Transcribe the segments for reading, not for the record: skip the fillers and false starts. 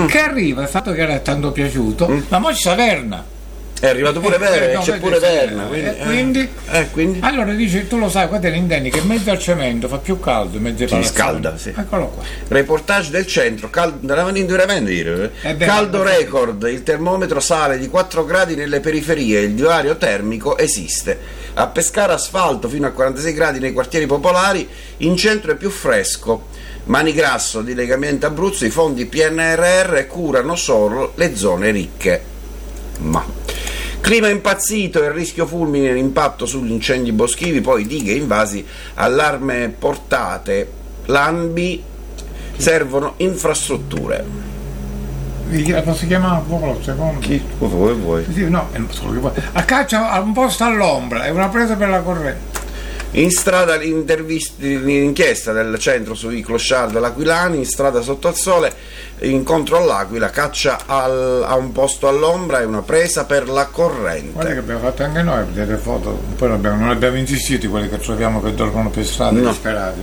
che arriva, il fatto che era tanto piaciuto, ma mo ci sa Verna. È arrivato pure Verna, c'è pure Verna. Quindi? Allora dice, tu lo sai, qua te ne intendi che mezzo al cemento fa più caldo, mezzo si scalda, sì. Eccolo qua. Reportage del centro, caldo record, il termometro sale di 4 gradi nelle periferie, il divario termico esiste. A Pescara asfalto fino a 46 gradi nei quartieri popolari, in centro è più fresco. Manigrasso di Legamento Abruzzo, i fondi PNRR curano solo le zone ricche. Clima impazzito e il rischio fulmine, l'impatto sugli incendi boschivi, poi dighe invasi, allarme portate, Lanbi, servono infrastrutture. Posso chiamare un po' secondo? Chi? Vuoi? Sì, no, solo che vuoi. A caccia a un posto all'ombra, è una presa per la corrente. In strada l'inchiesta del centro sui clochard dell'Aquilani, in strada sotto al sole, incontro all'Aquila, caccia a un posto all'ombra e una presa per la corrente. Guarda che abbiamo fatto anche noi, vedete foto, poi non abbiamo insistito quelli che troviamo che dormono per strada disperati.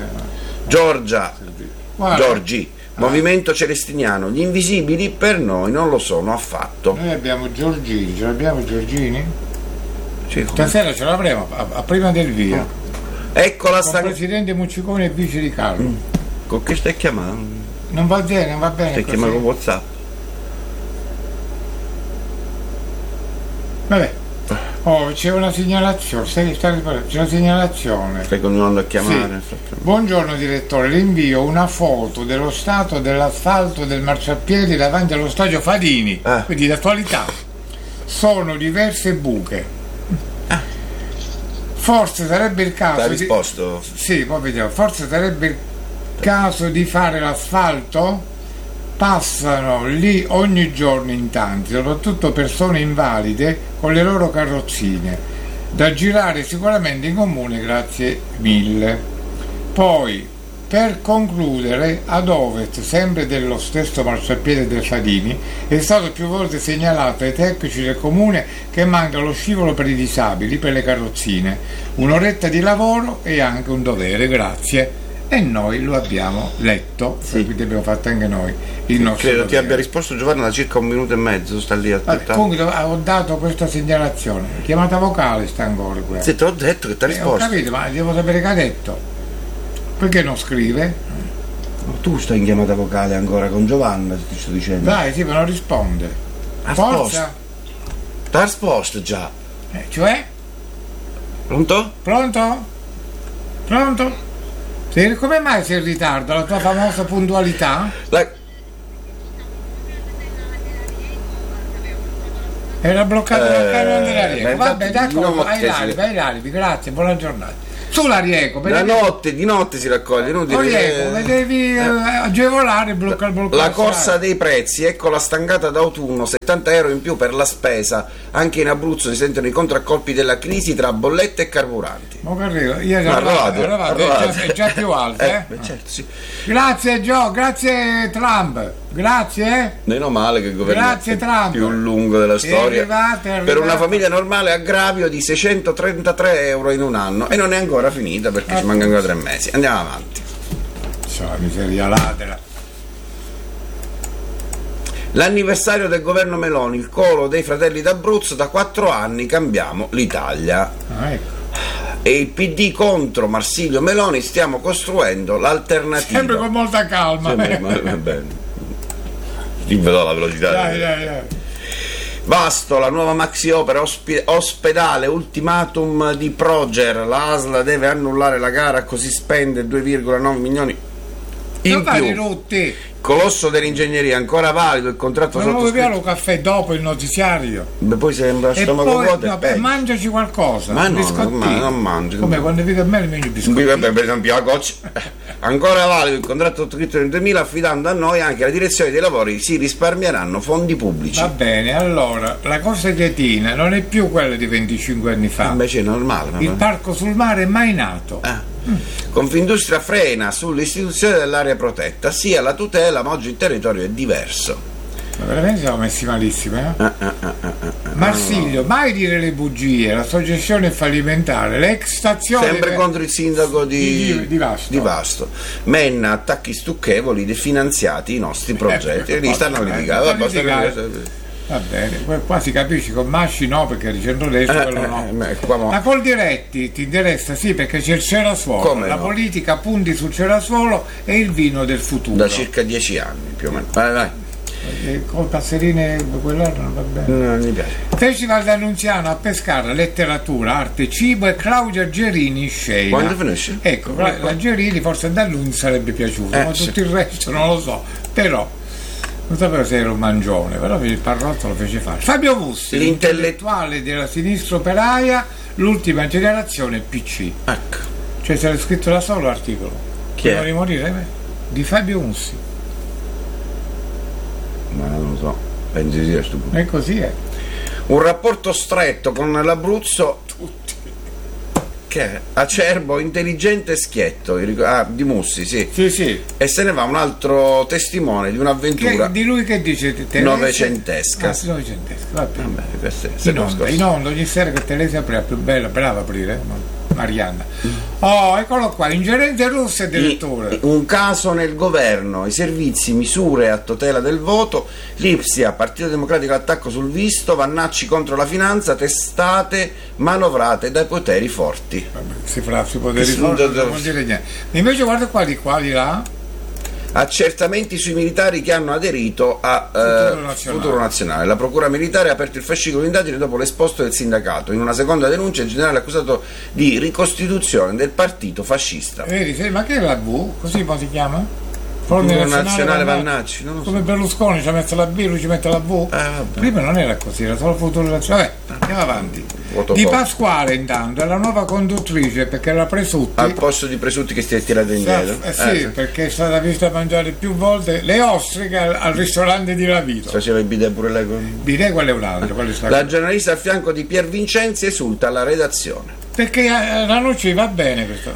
Giorgi, Movimento Celestiniano, gli invisibili per noi non lo sono affatto. Noi abbiamo Giorgini, ce l'abbiamo Giorgini? Stasera ce l'avremo, a prima del via. Ecco la presidente Mucciconi e vice di Carlo. Con che stai chiamando? Non va bene. Stai chiamando con WhatsApp? Vabbè. C'è una segnalazione. C'è una segnalazione. Stai continuando a chiamare? Sì. Buongiorno direttore, le invio una foto dello stato dell'asfalto del marciapiede davanti allo stadio Fadini, quindi d'attualità. Sono diverse buche. Forse sarebbe il caso. T'ha risposto? Sì, poi vediamo. Forse sarebbe il caso di fare l'asfalto? Passano lì ogni giorno in tanti, soprattutto persone invalide con le loro carrozzine. Da girare sicuramente in comune, grazie mille. Poi, per concludere, ad ovest, sempre dello stesso marciapiede del Fadini, è stato più volte segnalato ai tecnici del comune che manca lo scivolo per i disabili, per le carrozzine. Un'oretta di lavoro e anche un dovere, grazie. E noi lo abbiamo letto, quindi abbiamo fatto anche noi il nostro credo dovere. Ti abbia risposto Giovanna da circa 1 minuto e mezzo, sta lì aspettando. Comunque ho dato questa segnalazione, chiamata vocale sta ancora quella. Sì, te l'ho detto che ti ha risposto. Ho capito, ma devo sapere che ha detto. Perché non scrive? Tu stai in chiamata vocale ancora con Giovanna, ti sto dicendo. Dai, sì, ma non risponde. Forza! T'ha risposto già. Cioè? Pronto? Come mai sei in ritardo? La tua famosa puntualità? Era bloccato il camion della Rieco. Vabbè, d'accordo, ai Lalibi, grazie, buona giornata. Sulla Rieco, di notte si raccoglie, non Rieco, devi agevolare il la corsa dei prezzi, ecco la stangata d'autunno, 70 euro in più per la spesa. Anche in Abruzzo si sentono i contraccolpi della crisi tra bollette e carburanti. È già più alto, certo, sì. Grazie Gio, grazie Trump, grazie. Meno male che il governo è più lungo della storia. Arrivate. Per una famiglia normale aggravio di 633 euro in un anno e non è ancora finita perché ci mancano ancora 3 mesi. Andiamo avanti. La miseria ladra. L'anniversario del governo Meloni, il colo dei Fratelli d'Abruzzo, da 4 anni cambiamo l'Italia. Ecco. E il PD contro Marsilio Meloni, stiamo costruendo l'alternativa. Sempre con molta calma. Va bene. Vedo la velocità. Dai. Vasto, la nuova maxi opera ospedale, ultimatum di Proger, la ASL deve annullare la gara così spende 2,9 milioni in più. Rotti. Colosso dell'ingegneria, ancora valido il contratto sottoscritto. Non beviamo caffè dopo il notiziario. Poi sembra stomaco vuoto. Mangiaci qualcosa. Ma no, non mangio. Come quando vive a me il mangio biscotti. Per esempio la goccia. Ancora valido il contratto sottoscritto nel 2000, affidando a noi anche la direzione dei lavori, si risparmieranno fondi pubblici. Va bene, allora la Corsa Tietina non è più quella di 25 anni fa. Invece è normale. Il parco sul mare è mai nato. Confindustria frena sull'istituzione dell'area protetta, sia la tutela ma oggi il territorio è diverso. Veramente siamo messi malissimo, Marsilio, mai dire le bugie, la suggestione fallimentare, l'ex stazione sempre contro il sindaco di Vasto. Menna, attacchi stucchevoli, definanziati i nostri progetti. Lì stanno litigando. Va bene, qua si capisce, con Masci no, perché il centrodestra quello no. Ma col Diretti ti interessa? Sì, perché c'è il Cerasuolo. Come la no? politica punti sul Cerasuolo e il vino del futuro. Da circa 10 anni più o meno. Vai. Con Passerine quell'altro non va bene. Non mi piace. Festival d'Annunziano a Pescara, letteratura, arte, cibo e Claudia Gerini in scena. Quando finisce? Ecco, la Gerini forse da lui sarebbe piaciuto, ma sì. tutto il resto non lo so. Però non sapevo se era un mangione, però il Parrotto lo fece fare. Fabio Mussi, l'intellettuale della sinistra operaia, l'ultima generazione PC. Ecco. Cioè c'era scritto da solo l'articolo. Chi è? Prima di morire, di Fabio Mussi. Ma non lo so, pensi di sia stupido. E così è. Un rapporto stretto con l'Abruzzo. Che è? Acerbo, intelligente e schietto. Di Mussi, sì. Sì. E se ne va un altro testimone di un'avventura Di lui che dice novecentesca. Novecentesca, va bene. Vabbè, in onda ogni sera che Telesia apre, più bella, brava a aprire, Marianna. Oh, eccolo qua, ingerente russo e direttore. Un caso nel governo, i servizi, misure a tutela del voto, l'Ipsia, Partito Democratico attacco sul visto, Vannacci contro la finanza, testate manovrate dai poteri forti. Si poteri forti non vuol dire niente. Invece guarda qua di là. Accertamenti sui militari che hanno aderito a Futuro Nazionale. La procura militare ha aperto il fascicolo di indagine dopo l'esposto del sindacato. In una seconda denuncia il generale è accusato di ricostituzione del partito fascista. Vedi, ma che è la V? Così poi si chiama? Futuro Nazionale Vannacci, non lo so. Come Berlusconi ci ha messo la B, lui ci mette la V. Prima non era così, era solo Futuro Nazionale. Andiamo avanti. Di Pasquale intanto è la nuova conduttrice, perché era Presutti. Al posto di Presutti che si è tirato indietro. Sì, perché è stata vista mangiare più volte le ostriche al ristorante di Ravito. Faceva il bidet pure lei. Bidet quello è un altro. La giornalista al fianco di Pier Vincenzi esulta alla redazione. Perché la noce va bene questo.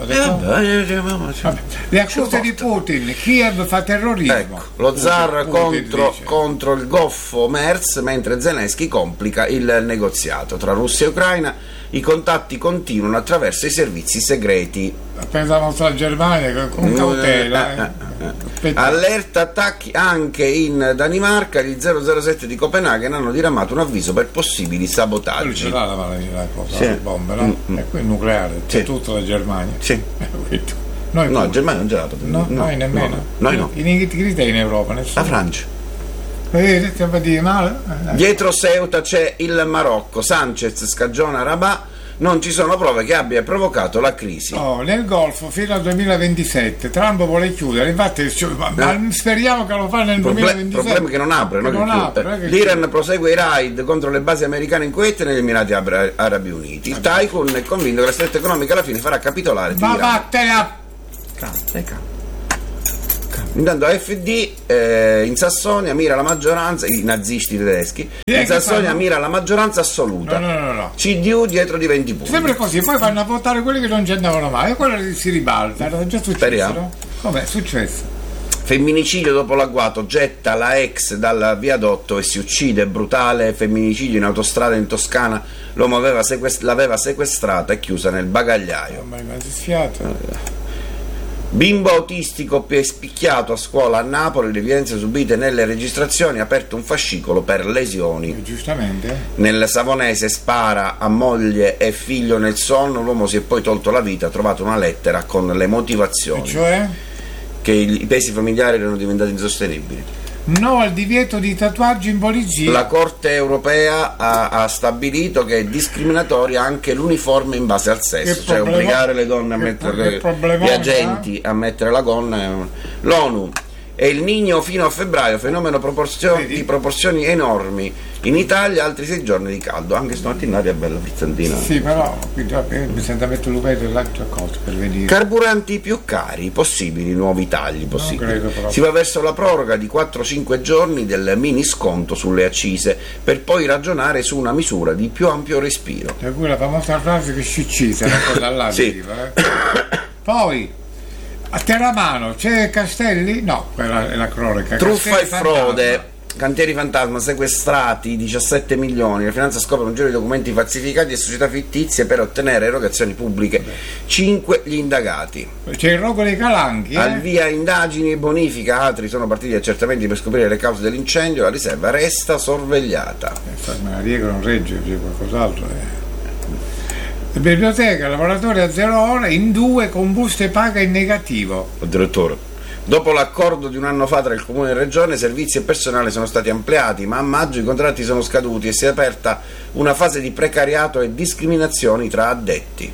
Le accuse di Putin, Kiev fa terrorismo. Ecco, lo zar contro il goffo Merz, mentre Zelensky complica il negoziato tra Russia e Ucraina. I contatti continuano attraverso i servizi segreti. Pensavo sulla Germania con cautela. Allerta attacchi anche in Danimarca. Gli 007 di Copenaghen hanno diramato un avviso per possibili sabotaggi. C'è la bomba, no? E qui il nucleare, c'è tutta la Germania. Sì. Noi no, Germania non ce l'ha. No, noi nemmeno. Noi no. In Inghilterra in Europa, nessuno. La Francia. Vedete, va dire male? Dietro Ceuta c'è il Marocco. Sanchez scagiona Rabat. Non ci sono prove che abbia provocato la crisi. Nel Golfo fino al 2027 Trump vuole chiudere, infatti ma speriamo che lo fa nel 2027. Il problema è che non apre, L'Iran prosegue i raid contro le basi americane in Kuwait e negli Emirati Arabi Uniti. Il Tycoon è convinto che la stretta economica alla fine farà capitolare ma vattene a Intanto AfD in Sassonia mira la maggioranza, i nazisti tedeschi in Sassonia mira la maggioranza assoluta. No. CDU dietro di 20 punti. Sempre così, poi vanno a votare quelli che non ci andavano mai e quello si ribalta. Era già successo. Speriamo. Com'è successo? Femminicidio dopo l'agguato, getta la ex dal viadotto e si uccide. Brutale femminicidio in autostrada in Toscana. L'uomo l'aveva sequestrata e chiusa nel bagagliaio. Ma è sfiato. Bimbo autistico spicchiato a scuola a Napoli, le violenze subite nelle registrazioni, aperto un fascicolo per lesioni. Giustamente. Nel Savonese spara a moglie e figlio nel sonno, l'uomo si è poi tolto la vita, ha trovato una lettera con le motivazioni. E cioè? Che i pesi familiari erano diventati insostenibili. No al divieto di tatuaggi in polizia. La Corte europea ha stabilito che è discriminatoria anche l'uniforme in base al sesso, cioè obbligare le donne a mettere gli agenti a mettere la gonna. L'ONU e il Niño fino a febbraio, fenomeno di proporzioni enormi. In Italia altri 6 giorni di caldo, anche stamattina l'aria è bella frizzantina. Sì, però bisogna mettere l'uveto e l'altra cosa per venire. Carburanti più cari, possibili nuovi tagli possibili. Si va verso la proroga di 4-5 giorni del mini sconto sulle accise, per poi ragionare su una misura di più ampio respiro. Per cui la famosa frase che si uccisa, la cosa là. Sì. Poi a Terramano c'è Castelli? No, quella è la cronaca. Truffa e frode. Cantieri fantasma, sequestrati 17 milioni, la finanza scopre un giro di documenti falsificati e società fittizie per ottenere erogazioni pubbliche. 5 gli indagati. C'è il rogo dei Calanchi. Al via indagini e bonifica, altri sono partiti accertamenti per scoprire le cause dell'incendio, la riserva resta sorvegliata. Me la dico, non regge, c'è qualcos'altro. La biblioteca, lavoratore a 0 ore, in 2 con buste paga in negativo. Direttore. Dopo l'accordo di un anno fa tra il Comune e Regione, servizi e personale sono stati ampliati, ma a maggio i contratti sono scaduti e si è aperta una fase di precariato e discriminazioni tra addetti.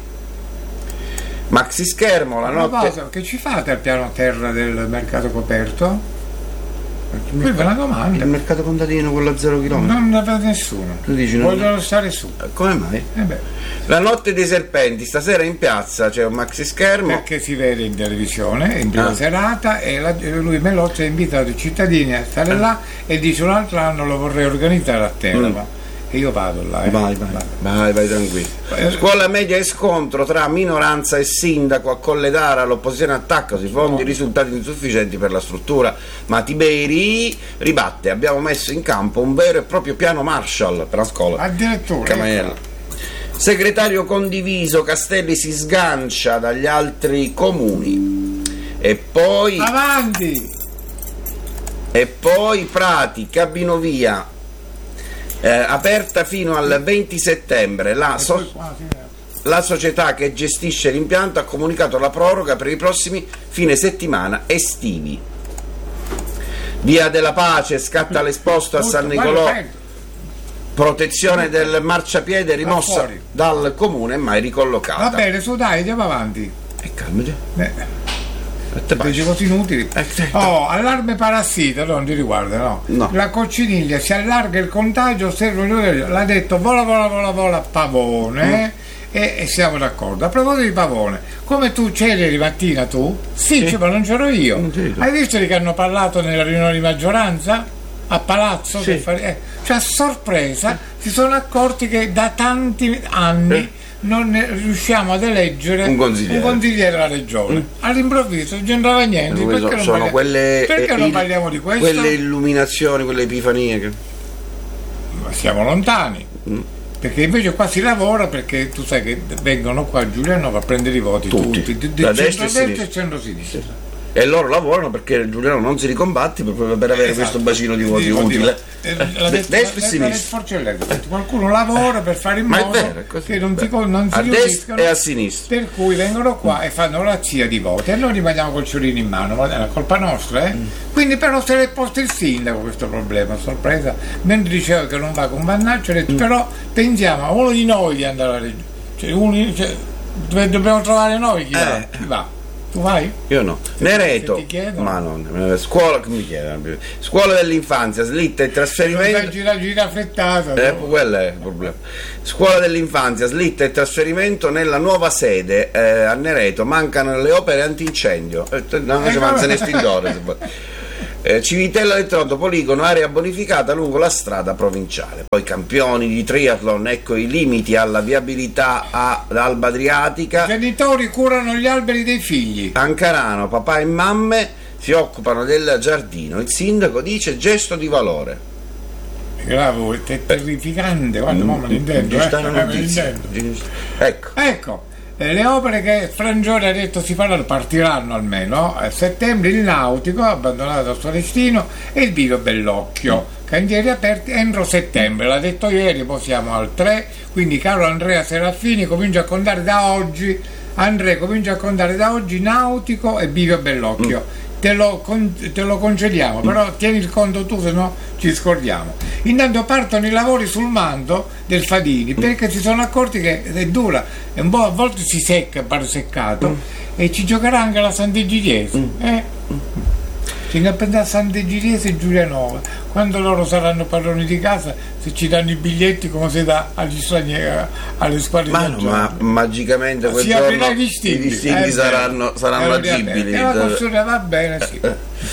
Maxi schermo, la notte... Che ci fate al piano terra del mercato coperto? Questa è una domanda. Il mercato contadino, quello a 0 km? Non ne vede nessuno. Tu dici vogliono stare su. Come mai? La notte dei serpenti, stasera in piazza c'è un maxi schermo. Perché si vede in televisione, in prima serata, e lui Melozzi ha invitato i cittadini a stare là e dice un altro anno lo vorrei organizzare a Teramo. E io vado là. Vai tranquillo. Scuola media e scontro tra minoranza e sindaco, a Colledara l'opposizione attacca sui fondi, risultati insufficienti per la struttura, ma Tiberi ribatte: abbiamo messo in campo un vero e proprio piano Marshall per la scuola. Addirittura. Camaiella. Segretario condiviso, Castelli si sgancia dagli altri comuni. E poi avanti. E poi Prati, Cabinovia, aperta fino al 20 settembre. La società che gestisce l'impianto ha comunicato la proroga per i prossimi fine settimana estivi. Via della Pace, scatta l'esposto a San Nicolò. Protezione del marciapiede rimossa dal comune e mai ricollocata. Va bene, su dai, andiamo avanti. Calmati. Dici cose inutili. Allarme parassita, non ti riguarda, no? La cocciniglia, si allarga il contagio, l'ha detto vola Pavone, e siamo d'accordo. A proposito di Pavone, come tu c'eri mattina tu? Sì. Ma non c'ero io. Hai visto che hanno parlato nella riunione di maggioranza? A Palazzo, cioè a sorpresa si sono accorti che da tanti anni non riusciamo ad eleggere un consigliere della regione. All'improvviso non c'entrava niente. Perché non parliamo di questo? Quelle illuminazioni, quelle epifanie ma siamo lontani. Perché invece qua si lavora, perché tu sai che vengono qua a Giuliano a prendere i voti tutti da destra e centro-sinistra. E loro lavorano perché Giuliano non si ricombatte proprio per avere questo bacino di voti utile. Destra e sinistra. Qualcuno lavora per fare in modo che non si a destra e a sinistra. Per cui vengono qua e fanno la zia di voti e noi rimaniamo col ciolino in mano, ma è una colpa nostra, Quindi però se l'è posto il sindaco questo problema, sorpresa, mentre diceva che non va con Vannaccio, ho detto però pensiamo a uno di noi di andare alla regione, dobbiamo trovare noi chi va. Tu vai? Io no. Nereto, ma non. Scuola, che mi chiedono? Scuola dell'infanzia, slitta il trasferimento. Gira frettata. Quello è il problema. Scuola dell'infanzia, slitta il trasferimento nella nuova sede a Nereto. Mancano le opere antincendio. Non ci avanza un estintore. Civitella del Tronto, poligono, area bonificata lungo la strada provinciale. Poi campioni di triathlon, ecco i limiti alla viabilità ad Alba Adriatica. Genitori curano gli alberi dei figli. Ancarano, papà e mamme si occupano del giardino. Il sindaco dice gesto di valore. Bravo, è terrificante quando me ne intendo. Ecco. Le opere che Frangione ha detto si faranno, partiranno almeno a settembre: il nautico abbandonato al suo destino e il Bivio Bellocchio, cantieri aperti entro settembre, l'ha detto ieri, poi siamo al 3, quindi caro Andrea Serafini comincia a contare da oggi, nautico e Bivio Bellocchio. Te lo concediamo, però tieni il conto tu, se no ci scordiamo. Intanto partono i lavori sul manto del Fadini, perché si sono accorti che è dura, e un po' a volte si secca, pare seccato, e ci giocherà anche la Sant'Egidiese. C'è che pensare a Sant'Egidiese e Giulianova, quando loro saranno padroni di casa, se ci danno i biglietti come si dà agli stranieri, alle squadre di ma magicamente quel giorno i distinti saranno agibili. La costruzione va bene, sì.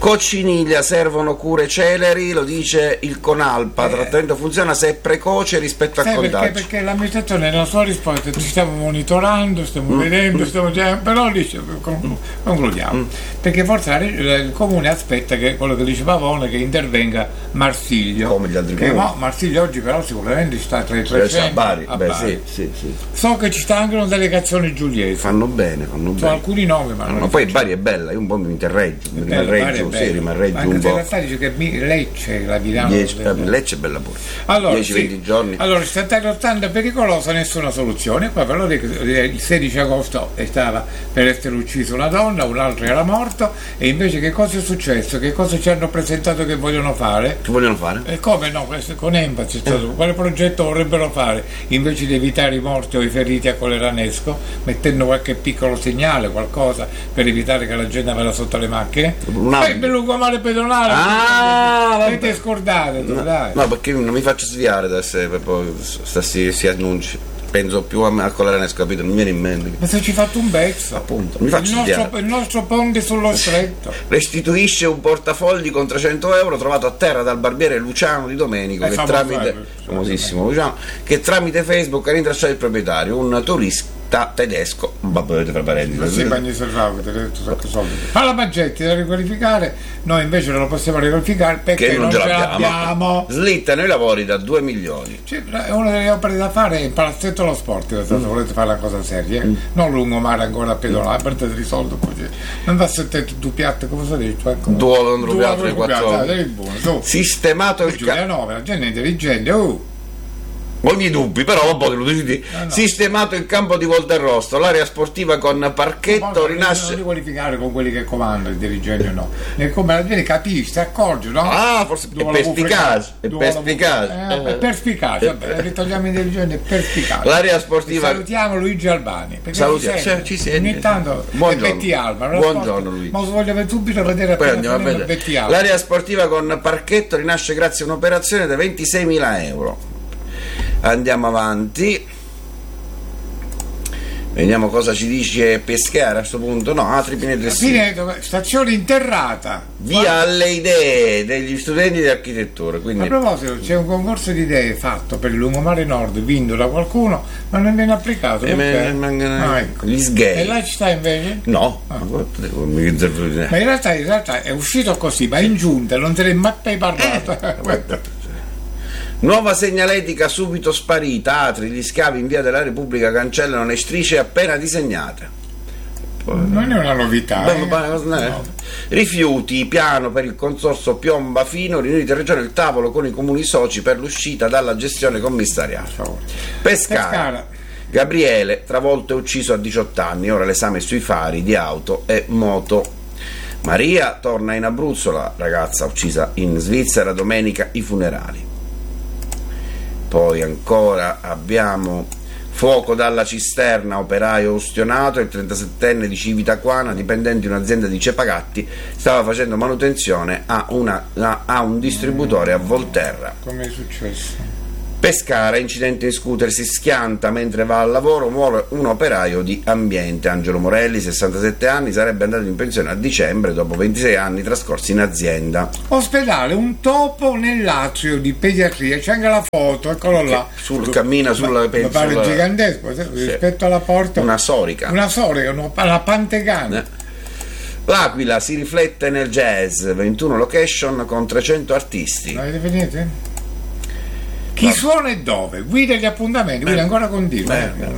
Cocciniglia, servono cure celeri, lo dice il Conalpa, trattamento funziona se è precoce rispetto al contagio. Perché l'amministrazione nella sua risposta ci stiamo monitorando, stiamo vedendo, però dice, concludiamo, perché forse il comune aspetta che quello che dice Pavone, che intervenga Marsiglio. Come gli altri comuni. No, Marsiglio oggi però sicuramente sta tra i 300 a Bari. Sì. So che ci sta anche una delegazione giullese. Fanno bene. Sono alcuni nomi, ma poi Bari è bella, io un po' mi interreggio, rimarreggio anche un se po'. in realtà dice che Lecce la diranno. Lecce è bella pure. Allora, 10-20 giorni. Allora, statale 80 pericolosa, nessuna soluzione. Poi però il 16 agosto stava per essere uccisa una donna, un altro era morto, e invece che cosa è successo? Che cosa ci hanno presentato che vogliono fare? Che vogliono fare? E come no? Questo con enfasi è stato. Quale progetto vorrebbero fare? Invece di evitare i morti o i feriti a Coleranesco, mettendo qualche piccolo segnale, qualcosa per evitare che la gente vada sotto le macchine? Il lungomare pedonale, avete scordato, dai. No, perché non mi faccio sviare da se poi si annunci. Penso più a Coleranesco, capito? Non mi viene in mente. Ma se ci fatto un pezzo, appunto, mi faccio il nostro ponte sullo stretto. Restituisce un portafogli con 300 euro trovato a terra dal barbiere Luciano Di Domenico, famosissimo Luciano, che tramite Facebook ha rintracciato il proprietario, un turista tedesco. Potete fare parentesi. Alla Baggetti da riqualificare, noi invece non lo possiamo riqualificare perché non ce l'abbiamo. Slittano i lavori da 2 milioni. È una delle opere da fare in Palazzetto Lo Sport, se volete fare una cosa seria, non lungomare ancora a pedonale, perdete di soldo così. Non va a sentire due piatti, come si dice? Due piatti, 4. Sistemato il Giulianova, la gente è intelligente, ogni dubbi, però lo dici. Sistemato il campo di Volterrosto, l'area sportiva con parchetto rinasce. Non riqualificare con quelli che comandano, il dirigente no. Come la gente capisce, si accorge, no? Forse è perspicace. È perspicace, vabbè, ritogliamo i dirigenti, è perspicace. L'area sportiva. Salutiamo Luigi Albani. Salutiamo, ci senti. Ogni tanto buongiorno. Betty Alba. Buongiorno Luigi. Ma voglio subito vedere Betty Alba. L'area sportiva con parchetto rinasce grazie a un'operazione da 26.000 euro. Andiamo avanti, vediamo cosa ci dice Pescara a questo punto. Stazione interrata, via alle idee degli studenti di architettura. Quindi... A proposito, c'è un concorso di idee fatto per il lungomare nord vinto da qualcuno, ma non viene applicato ecco. Gli sgay. E là ci sta invece? No. Ma in realtà è uscito così, ma in giunta non se ne è mai parlato. Nuova segnaletica subito sparita, Atri, gli scavi in via della Repubblica cancellano le strisce appena disegnate. Non è una novità. No. Rifiuti, piano per il consorzio Piomba Fino, riuniti in regione il tavolo con i comuni soci per l'uscita dalla gestione commissariale. Pescara. Gabriele, travolto e ucciso a 18 anni, ora l'esame sui fari di auto e moto. Maria torna in Abruzzo, la ragazza uccisa in Svizzera, domenica i funerali. Poi ancora abbiamo fuoco dalla cisterna, operaio ustionato, il 37enne di Civitaquana, dipendente di un'azienda di Cepagatti, stava facendo manutenzione a un distributore a Volterra. Come è successo? Pescara, incidente in scooter, si schianta mentre va al lavoro, muore un operaio di ambiente. Angelo Morelli, 67 anni, sarebbe andato in pensione a dicembre dopo 26 anni trascorsi in azienda. Ospedale, un topo nell'atrio di pediatria, c'è anche la foto, eccolo là. Cammina sulla mi pare gigantesco, rispetto alla porta. Una sorica, la Pantegana. L'Aquila si riflette nel jazz, 21 location con 300 artisti. L'avete finito? Chi suona e dove? Guida gli appuntamenti, guida ancora continua.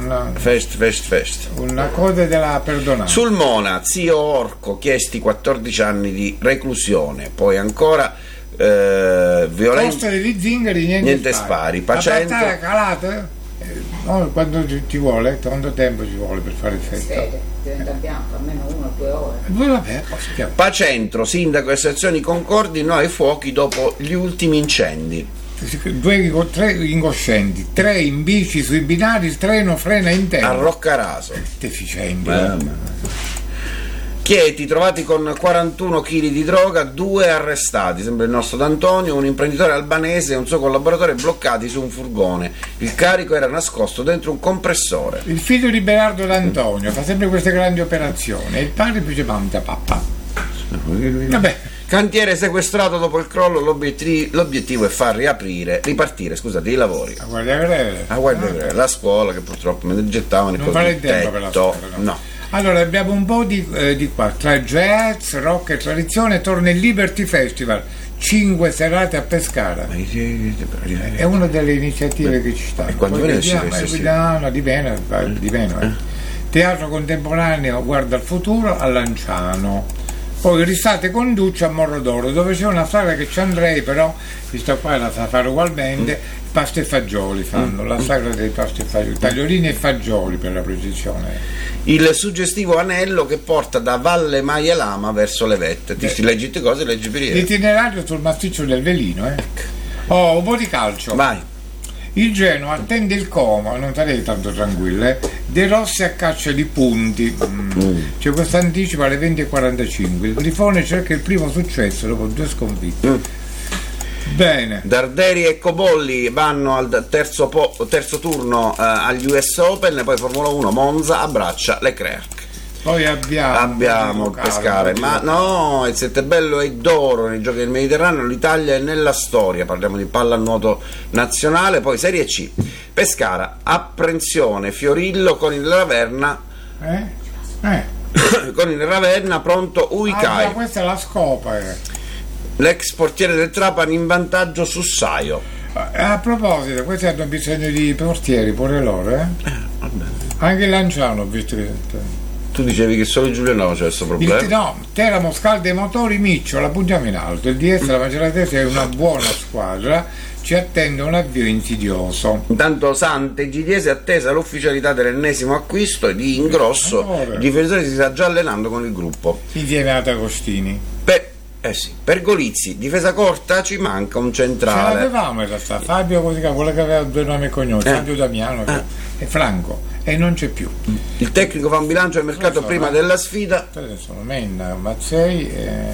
Fest. Una coda della perdonata. Sul Mona, zio Orco, chiesti 14 anni di reclusione. Poi ancora violenza. Costa degli zingari, niente spari. Pacento. Calate? Quando ci vuole? Quanto tempo ci vuole per fare effetto? Diventa bianco, almeno 1 o 2 ore. Pacentro, sindaco e sezioni concordi, no ai fuochi dopo gli ultimi incendi. 3 incoscienti, 3 in bici sui binari, il treno frena in tempo. A Roccaraso. Deficienti. Chieti, trovati con 41 kg di droga, 2 arrestati, sempre il nostro D'Antonio, un imprenditore albanese e un suo collaboratore bloccati su un furgone. Il carico era nascosto dentro un compressore. Il figlio di Berardo D'Antonio fa sempre queste grandi operazioni e il padre dice mamma papà. Vabbè. Cantiere sequestrato dopo il crollo, l'obiettivo è far ripartire i lavori. A Guardia Greve. La scuola che purtroppo me ne gettavano non fare il tempo per la scuola, no. Allora abbiamo un po' di qua, tra jazz, rock e tradizione torna il Liberty Festival, 5 serate a Pescara. È una delle iniziative che ci stanno. E quando di meno. Teatro contemporaneo Guarda al futuro a Lanciano. Poi Risate con Duccia a Morro d'Oro, dove c'è una sagra che ci andrei, però questa qua la sa fare ugualmente, pasta e fagioli fanno, la sagra dei pasta e fagioli, tagliolini e fagioli per la precisione. Il suggestivo anello che porta da Valle Maialama verso le vette. Ti leggi tutte cose, leggi per ieri. L'itinerario sul massiccio del Velino, un po' di calcio. Vai. Il Genoa attende il Como, non sarei tanto tranquillo, De Rossi a caccia di punti. C'è questo anticipo alle 20:45. Il Grifone cerca il primo successo dopo 2 sconfitte. Bene. Darderi e Cobolli vanno al terzo turno agli US Open, e poi Formula 1 Monza abbraccia Leclerc. Poi abbiamo il Pescara, ma no, il Settebello è d'oro nei giochi del Mediterraneo, l'Italia è nella storia, parliamo di pallanuoto nazionale. Poi Serie C, Pescara, apprensione, Fiorillo con il Ravenna con il Ravenna pronto Uicai. Questa è la scopa. L'ex portiere del Trapani in vantaggio su Saio. A proposito, questi hanno bisogno di portieri pure loro, anche il Lanciano ho visto che... Tu dicevi che solo Giuliano c'è questo problema? Teramo scalda i motori, Miccio, la puntiamo in alto. Il DS la Maceratese è una buona squadra, ci attende un avvio insidioso. Intanto Sante GDS attesa l'ufficialità dell'ennesimo acquisto e di ingrosso. Il difensore si sta già allenando con il gruppo. Insieme ad Agostini. Per Golizzi, difesa corta, ci manca un centrale. Ce l'avevamo in realtà, Fabio, quello che aveva 2 nomi e cognomi, Fabio Damiano e Franco. E non c'è più. Il tecnico fa un bilancio del mercato prima della sfida. Sono Menna, Mazzei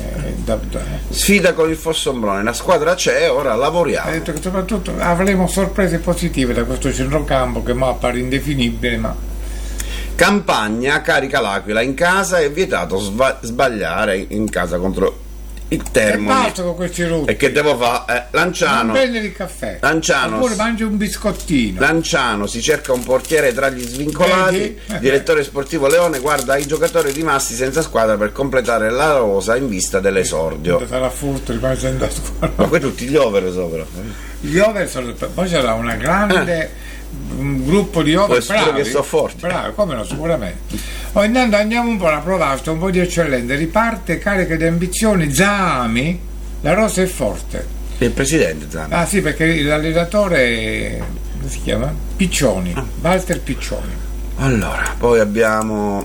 Sfida con il Fossombrone, la squadra c'è, ora lavoriamo. Ha detto che soprattutto avremo sorprese positive da questo centrocampo che appare indefinibile, ma... Campagna carica l'Aquila in casa, è vietato sbagliare in casa contro il Termoli. E basta con questi rotti. E che devo fare? Lanciano. Non prendere il caffè. Lanciano. Oppure mangi un biscottino. Lanciano, si cerca un portiere tra gli svincolati. Direttore sportivo Leone guarda i giocatori rimasti senza squadra per completare la rosa in vista dell'esordio. Sarà furto, rimane senza squadra. Ma poi tutti gli over sopra. Gli over sono. Poi c'era una grande. Un gruppo di over bravi, che sono forti. Bravi, come no, sicuramente. Intanto andiamo un po' alla provasta, un po' di eccellenza. Riparte carica di ambizioni. Zami, la rosa è forte. Il presidente Zami. Ah sì, perché l'allenatore come si chiama? Piccioni, Walter Piccioni. Allora, poi abbiamo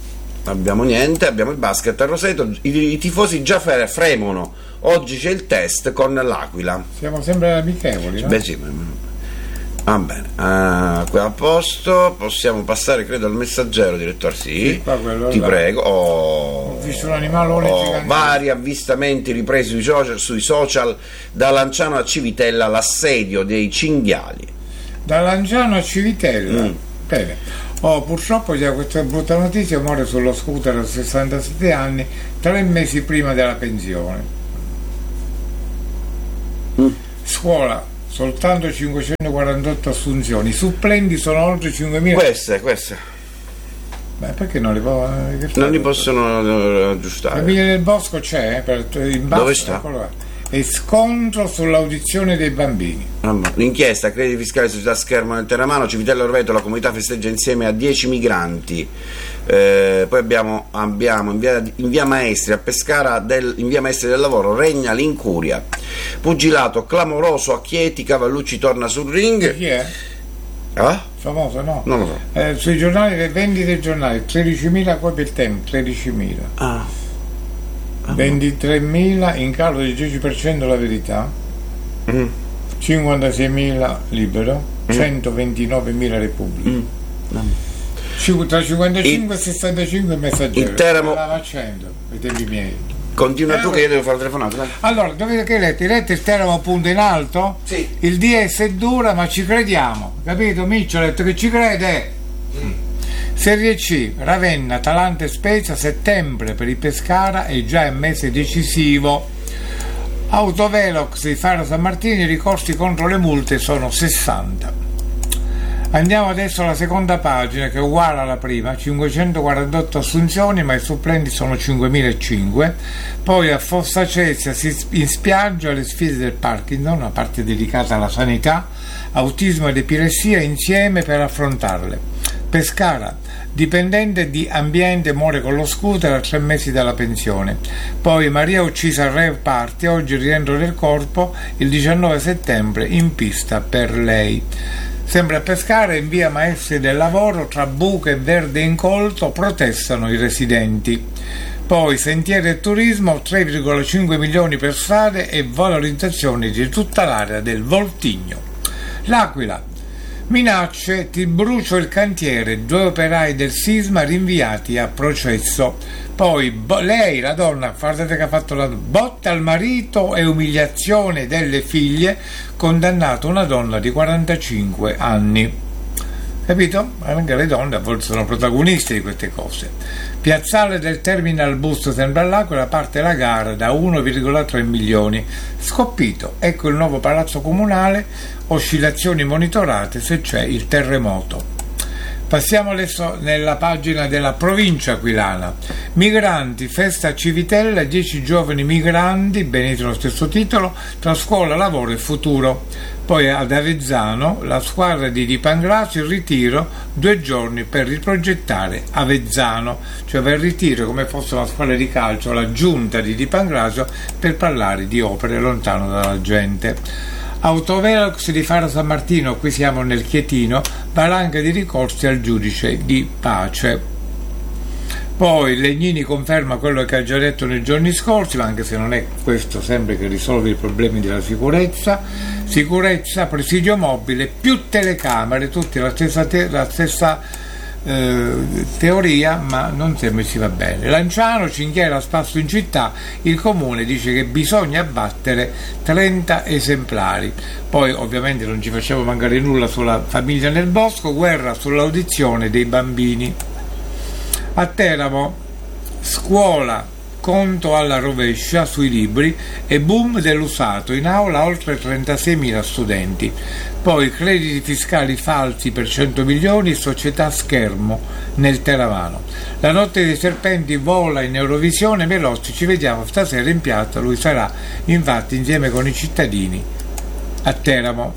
il basket a Roseto, i tifosi già fremono. Oggi c'è il test con l'Aquila. Siamo sempre amichevoli, no? Beh sì. Va bene, qui a posto, possiamo passare credo al Messaggero, direttore. Sì, ti prego. Ho visto un animalone gigante. Vari avvistamenti ripresi sui social, da Lanciano a Civitella, l'assedio dei cinghiali. Da Lanciano a Civitella? Bene. Purtroppo c'è questa brutta notizia, muore sullo scooter a 67 anni, 3 mesi prima della pensione. Scuola. Soltanto 548 assunzioni, supplenti sono oltre 5.000. Queste. Beh, perché non li possono aggiustare? La Via del Bosco c'è, dove sta? E scontro sull'audizione dei bambini. L'inchiesta, crediti fiscali, società Schermo nel Terramano, Civitella Orveto, la comunità festeggia insieme a 10 migranti. Poi abbiamo in via Maestri a Pescara, in via Maestri del Lavoro regna l'incuria. Pugilato clamoroso a Chieti, Cavallucci torna sul ring. Chi è? Famoso, no? Non lo so. Sui giornali, le vendite dei giornali, 13.000 copie il tempo, 13.000. 23.000 in calo del 10% la Verità, 56.000 Libero, 129.000 Repubblica, tra 55 e 65 Messaggero. Il Teramo i tempi miei. Continua tu che io devo fare la telefonata. Allora, dovete leggere il Teramo punto in alto? Sì. Il DS è dura ma ci crediamo, capito? Miccio ha detto che ci crede. Serie C, Ravenna, Atalanta e Spezia, settembre per il Pescara è già il mese decisivo. Autovelox di Faro San Martino, i ricorsi contro le multe sono 60. Andiamo adesso alla seconda pagina, che è uguale alla prima, 548 assunzioni, ma i supplenti sono 5.005. Poi a Fossa Cesia in spiaggia le sfide del Parkinson, una parte dedicata alla sanità, autismo ed epilessia insieme per affrontarle. Pescara, dipendente di ambiente muore con lo scooter a 3 mesi dalla pensione. Poi Maria uccisa al rave party, oggi il rientro del corpo, il 19 settembre in pista per lei. Sempre a Pescara, in via Maestri del Lavoro, tra buche e verde incolto, protestano i residenti. Poi Sentieri e Turismo, 3,5 milioni per strade e valorizzazione di tutta l'area del Voltigno. L'Aquila, minacce, ti brucio il cantiere, 2 operai del sisma rinviati a processo. Poi lei, la donna, guardate che ha fatto la botta al marito e umiliazione delle figlie, condannato una donna di 45 anni. Capito? Anche le donne a volte sono protagoniste di queste cose. Piazzale del Terminal Bus sempre all'Aquila, parte la gara da 1,3 milioni. Scoppito, ecco il nuovo palazzo comunale, oscillazioni monitorate se c'è il terremoto. Passiamo adesso nella pagina della provincia aquilana. Migranti, festa a Civitella, 10 giovani migranti, benedito lo stesso titolo, tra scuola, lavoro e futuro. Poi ad Avezzano, la squadra di Pangrasio in ritiro, 2 giorni per riprogettare Avezzano, cioè va in ritiro come fosse una squadra di calcio, la giunta di Pangrasio, per parlare di opere lontano dalla gente. Autovelox di Faro San Martino, qui siamo nel Chietino, valanga di ricorsi al giudice di pace. Poi Legnini conferma quello che ha già detto nei giorni scorsi, ma anche se non è questo sempre che risolve i problemi della sicurezza, presidio mobile, più telecamere, tutti la stessa teoria, ma non sempre si va bene. Lanciano, cinghiera a spasso in città, il comune dice che bisogna abbattere 30 esemplari. Poi ovviamente non ci facciamo mancare nulla sulla famiglia nel bosco, guerra sull'audizione dei bambini. A Teramo, scuola conto alla rovescia sui libri e boom dell'usato, in aula oltre 36.000 studenti. Poi crediti fiscali falsi per 100 milioni, società schermo nel Teravano. La notte dei serpenti vola in Eurovisione, Melossi, ci vediamo stasera in piazza, lui sarà infatti insieme con i cittadini a Teramo.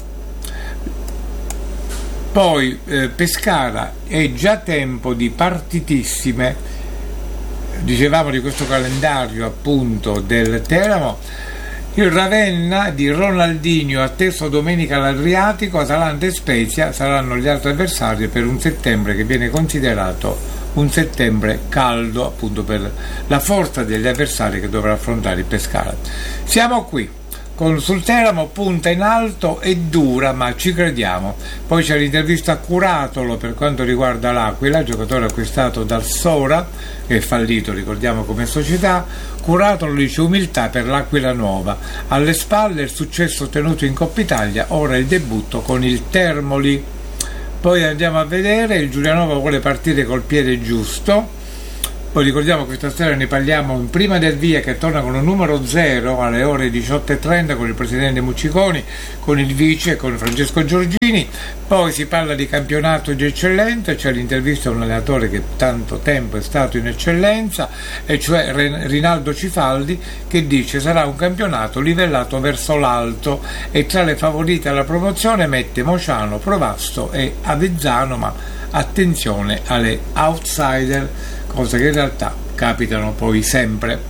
Poi Pescara, è già tempo di partitissime. Dicevamo di questo calendario appunto del Teramo. Il Ravenna di Ronaldinho atteso domenica all'Adriatico, Atalanta e Spezia saranno gli altri avversari per un settembre che viene considerato un settembre caldo, appunto per la forza degli avversari che dovrà affrontare il Pescara. Siamo qui sul Teramo, punta in alto e dura, ma ci crediamo. Poi c'è l'intervista a Curatolo per quanto riguarda l'Aquila, giocatore acquistato dal Sora, che è fallito, ricordiamo, come società. Curatolo dice umiltà per l'Aquila nuova, alle spalle il successo ottenuto in Coppa Italia, ora il debutto con il Termoli. Poi andiamo a vedere, il Giulianova vuole partire col piede giusto. Poi ricordiamo che stasera ne parliamo in prima del via, che torna con un numero 0 alle ore 18.30 con il presidente Mucciconi, con il vice, con Francesco Giorgini. Poi si parla di campionato di eccellenza, c'è l'intervista a un allenatore che tanto tempo è stato in eccellenza, e cioè Rinaldo Cifaldi, che dice sarà un campionato livellato verso l'alto e tra le favorite alla promozione mette Mociano, Provasto e Avezzano, ma attenzione alle outsider, cose che in realtà capitano poi sempre.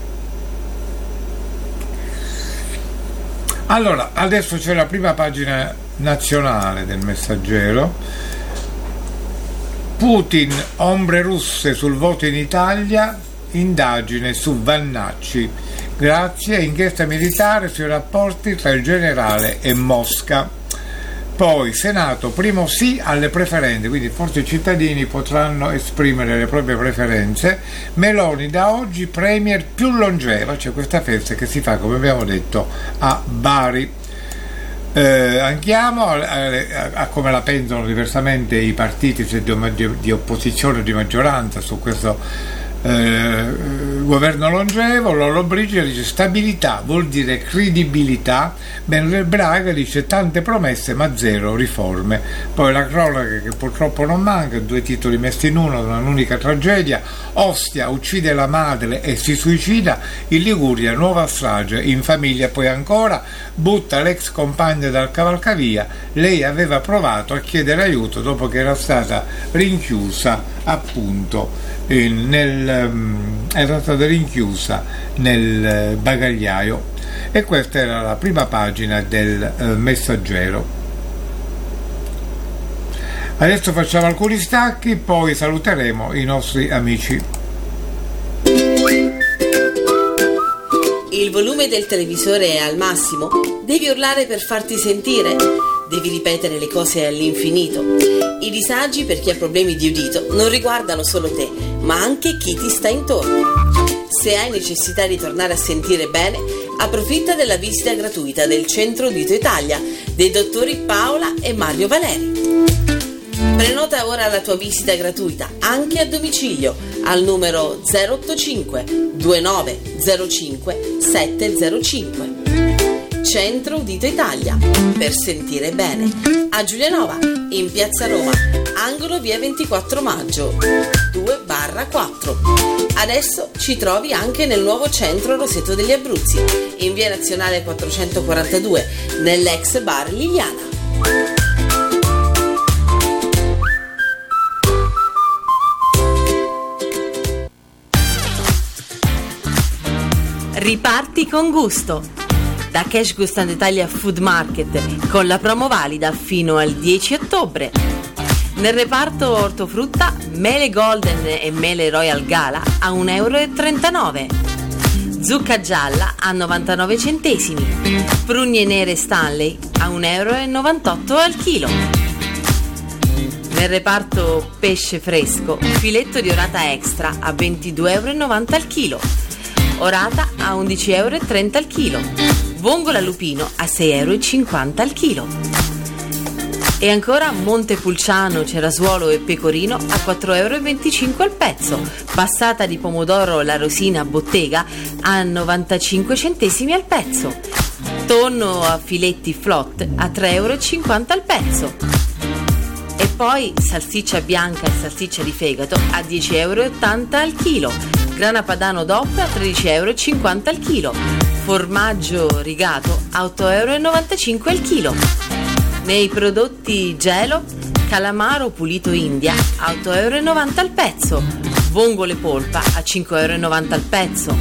Allora, adesso c'è la prima pagina nazionale del Messaggero. Putin, ombre russe sul voto in Italia, indagine su Vannacci. Grazie, inchiesta militare sui rapporti tra il generale e Mosca. Poi Senato, primo sì alle preferenze, quindi forse i cittadini potranno esprimere le proprie preferenze. Meloni da oggi premier più longeva, c'è questa festa che si fa, come abbiamo detto, a Bari. Andiamo a come la pensano diversamente i partiti di opposizione o di maggioranza su questo governo longevo. Lollobrigida dice stabilità vuol dire credibilità, mentre Braga dice tante promesse ma zero riforme. Poi la cronaca che purtroppo non manca, 2 titoli messi in uno, un'unica tragedia. Ostia uccide la madre e si suicida, in Liguria nuova strage in famiglia. Poi ancora butta l'ex compagna dal cavalcavia, lei aveva provato a chiedere aiuto dopo che era stata rinchiusa appunto era stata rinchiusa nel bagagliaio. E questa era la prima pagina del Messaggero. Adesso facciamo alcuni stacchi, poi saluteremo i nostri amici. Il volume del televisore è al massimo? Devi urlare per farti sentire? Devi ripetere le cose all'infinito? I disagi per chi ha problemi di udito non riguardano solo te, ma anche chi ti sta intorno. Se hai necessità di tornare a sentire bene, approfitta della visita gratuita del Centro Udito Italia dei dottori Paola e Mario Valeri. Prenota ora la tua visita gratuita anche a domicilio al numero 085 2905 705. Centro Udito Italia, per sentire bene, a Giulianova, in Piazza Roma, angolo via 24 maggio 2/4. Adesso ci trovi anche nel nuovo centro Roseto degli Abruzzi, in via Nazionale 442, nell'ex bar Liliana. Riparti con gusto. Da Cash Gustando Italia Food Market con la promo valida fino al 10 ottobre. Nel reparto ortofrutta, mele Golden e mele Royal Gala a 1,39 €. Zucca gialla a 99 centesimi. Prugne nere Stanley a 1,98 € al chilo. Nel reparto pesce fresco, filetto di orata extra a 22,90 € al chilo. Orata a 11,30 € al chilo. Vongola lupino a 6,50 € al chilo. E ancora Montepulciano, cerasuolo e pecorino a 4,25 € al pezzo. Passata di pomodoro La Rosina bottega a 95 centesimi al pezzo. Tonno a filetti flot a 3,50 € al pezzo. E poi salsiccia bianca e salsiccia di fegato a 10,80 € al chilo. Grana padano DOP a 13,50 € al chilo. Formaggio rigato a 8,95 € al chilo. Nei prodotti gelo, calamaro pulito India a 8,90 € al pezzo. Vongole polpa a 5,90 € al pezzo.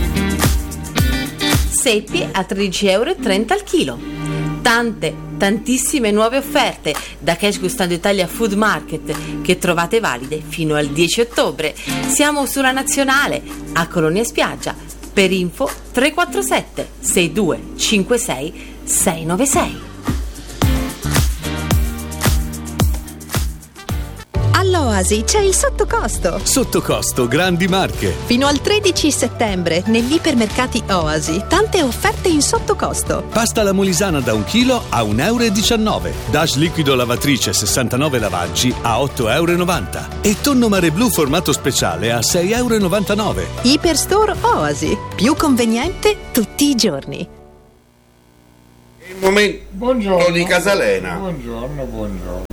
Seppie a 13,30 € al chilo. Tantissime nuove offerte da Cash Gustando Italia Food Market che trovate valide fino al 10 ottobre. Siamo sulla Nazionale a Colonia Spiaggia. Per info 347 62 56 696. All'Oasi c'è il sottocosto. Sottocosto Grandi Marche. Fino al 13 settembre negli ipermercati Oasi tante offerte in sottocosto. Pasta alla molisana da 1 chilo a 1,19 €. Dash liquido lavatrice 69 lavaggi a 8,90 € e tonno mare blu formato speciale a 6,99 €. Iperstore Oasi, più conveniente tutti i giorni. Il momento Buongiorno di Casalena. Buongiorno.